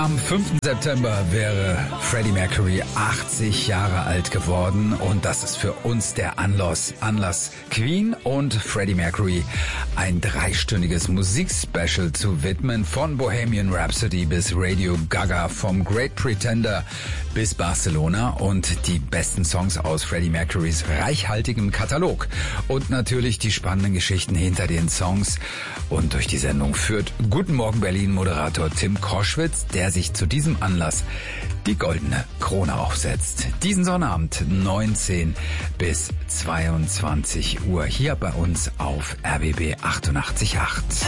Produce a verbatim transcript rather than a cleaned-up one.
Am fünften September wäre Freddie Mercury achtzig Jahre alt geworden und das ist für uns der Anlass, Anlass Queen und Freddie Mercury ein dreistündiges Musikspecial zu widmen, von Bohemian Rhapsody bis Radio Gaga, vom Great Pretender bis Barcelona und die besten Songs aus Freddie Mercurys reichhaltigem Katalog und natürlich die spannenden Geschichten hinter den Songs. Und durch die Sendung führt Guten Morgen Berlin Moderator Tim Koschwitz, der sich zu diesem Anlass die goldene Krone aufsetzt. Diesen Sonnabend neunzehn bis zweiundzwanzig Uhr hier bei uns auf R B B achtundachtzig Komma acht.